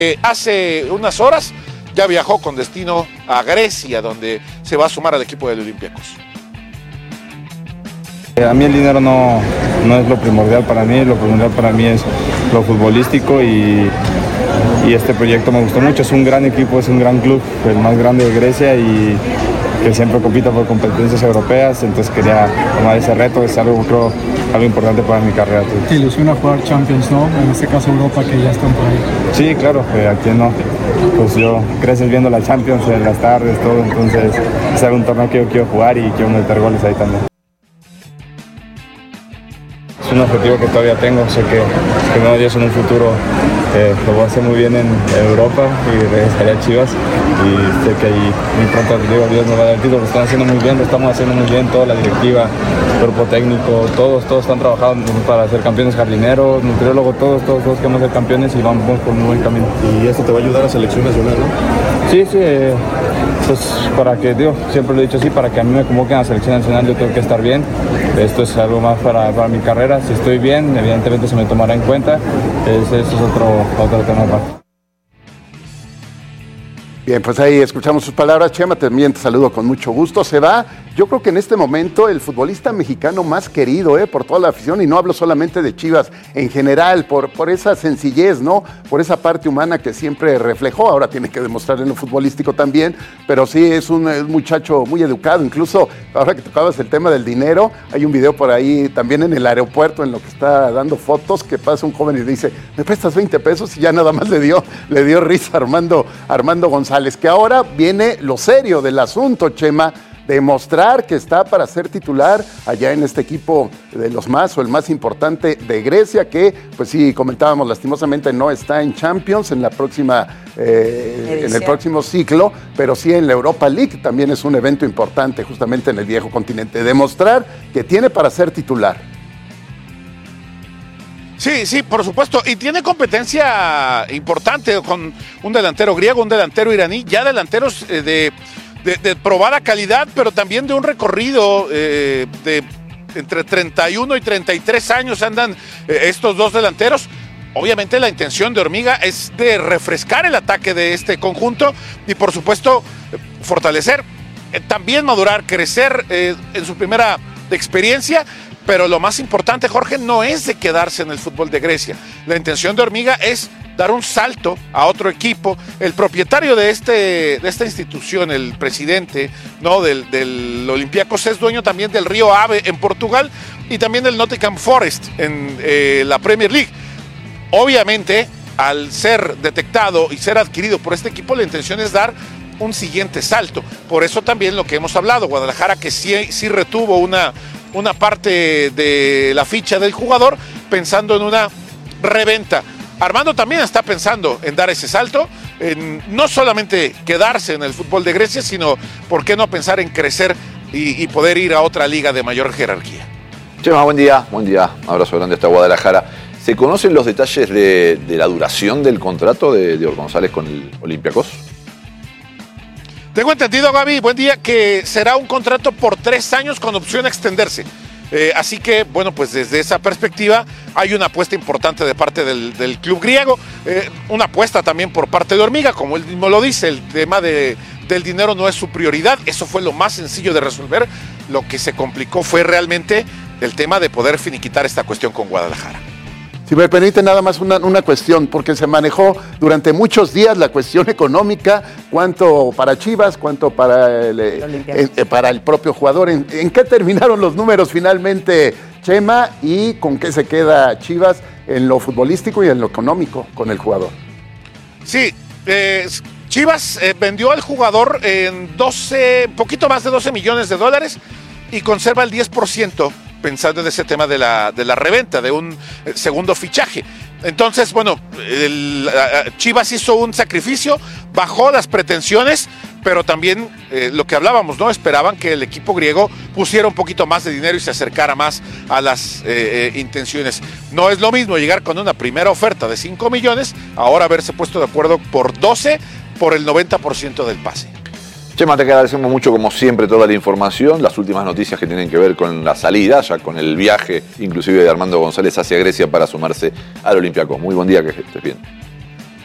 Hace unas horas ya viajó con destino a Grecia, donde se va a sumar al equipo del Olympiacos. A mí el dinero no es lo primordial para mí es lo futbolístico y este proyecto me gustó mucho. Es un gran equipo, es un gran club, el más grande de Grecia y que siempre compita por competencias europeas, entonces quería tomar ese reto, es algo importante para mi carrera. ¿Te ilusiona jugar Champions, no? En este caso Europa, que ya están por ahí. Sí, claro, ¿a quién no? Pues yo creces viendo la Champions en las tardes, todo, entonces es un torneo que yo quiero jugar y quiero meter goles ahí también. Es un objetivo que todavía tengo, sé que no, Dios en un futuro lo voy a hacer muy bien en Europa y regresaré a Chivas y sé que ahí muy pronto Dios nos va a dar el título. Lo están haciendo muy bien, lo estamos haciendo muy bien, toda la directiva, cuerpo técnico, todos están trabajando para ser campeones, jardineros, nutriólogos, todos queremos ser campeones y vamos por un buen camino. ¿Y eso te va a ayudar a selección nacional, no? Sí, pues para que, siempre lo he dicho así, para que a mí me convoquen a la selección nacional yo tengo que estar bien. Esto es algo más para mi carrera. Si estoy bien, evidentemente se me tomará en cuenta. Eso es otro tema aparte. Bien, pues ahí escuchamos sus palabras. Chema, también te saludo con mucho gusto. Se va, yo creo que en este momento, el futbolista mexicano más querido por toda la afición, y no hablo solamente de Chivas, en general, por esa sencillez, ¿no? Por esa parte humana que siempre reflejó. Ahora tiene que demostrar en lo futbolístico también, pero sí es un muchacho muy educado. Incluso, ahora que tocabas el tema del dinero, hay un video por ahí también en el aeropuerto en lo que está dando fotos, que pasa un joven y dice, ¿me prestas 20 pesos? Y ya nada más le dio risa a Armando González, que ahora viene lo serio del asunto, Chema, demostrar que está para ser titular allá en este equipo de los más o el más importante de Grecia, que pues sí, comentábamos lastimosamente no está en Champions en la próxima en el próximo ciclo, pero sí en la Europa League. También es un evento importante justamente en el viejo continente, demostrar que tiene para ser titular. Sí, por supuesto, y tiene competencia importante con un delantero griego, un delantero iraní, ya delanteros de probada calidad, pero también de un recorrido de entre 31 y 33 años andan estos dos delanteros. Obviamente la intención de Hormiga es de refrescar el ataque de este conjunto y por supuesto fortalecer, también madurar, crecer en su primera experiencia. Pero lo más importante, Jorge, no es de quedarse en el fútbol de Grecia. La intención de Hormiga es dar un salto a otro equipo. El propietario de esta institución, el presidente, ¿no?, del Olympiacos, es dueño también del Río Ave en Portugal y también del Nottingham Forest en la Premier League. Obviamente, al ser detectado y ser adquirido por este equipo, la intención es dar un siguiente salto. Por eso también lo que hemos hablado, Guadalajara, que sí retuvo una parte de la ficha del jugador pensando en una reventa. Armando también está pensando en dar ese salto, en no solamente quedarse en el fútbol de Grecia, sino, ¿por qué no pensar en crecer y poder ir a otra liga de mayor jerarquía? Chema, buen día, abrazo grande hasta Guadalajara. ¿Se conocen los detalles de la duración del contrato de González con el Olympiacos? Tengo entendido, Gaby, buen día, que será un contrato por 3 años con opción a extenderse. Así que, bueno, pues desde esa perspectiva hay una apuesta importante de parte del club griego, una apuesta también por parte de Hormiga, como él mismo lo dice, el tema del dinero no es su prioridad, eso fue lo más sencillo de resolver. Lo que se complicó fue realmente el tema de poder finiquitar esta cuestión con Guadalajara. Si me permite nada más una cuestión, porque se manejó durante muchos días la cuestión económica, cuánto para Chivas, cuánto para el propio jugador. ¿En qué terminaron los números finalmente, Chema, y con qué se queda Chivas en lo futbolístico y en lo económico con el jugador? Sí, Chivas vendió al jugador en poquito más de 12 millones de dólares y conserva el 10%. Pensando en ese tema de la reventa, de un segundo fichaje. Entonces, bueno, Chivas hizo un sacrificio, bajó las pretensiones, pero también lo que hablábamos, ¿no? Esperaban que el equipo griego pusiera un poquito más de dinero y se acercara más a las intenciones. No es lo mismo llegar con una primera oferta de 5 millones, ahora haberse puesto de acuerdo por 12, por el 90% del pase. Chema, te agradecemos mucho, como siempre, toda la información, las últimas noticias que tienen que ver con la salida, ya con el viaje, inclusive de Armando González hacia Grecia para sumarse al Olympiacos. Muy buen día, que estés bien.